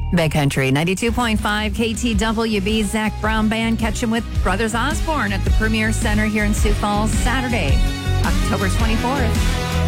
Big Country 92.5 KTWB. Zach Brown Band catching with Brothers Osborne at the Premier Center here in Sioux Falls Saturday, October 24th.